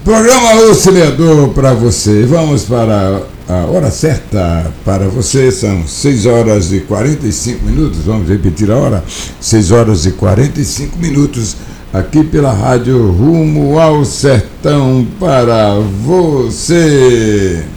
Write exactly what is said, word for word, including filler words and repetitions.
Programa Auxiliador para você. Vamos para a hora certa para você. São seis horas e quarenta e cinco minutos. Vamos repetir a hora. seis horas e quarenta e cinco minutos. Aqui pela rádio Rumo ao Sertão para você.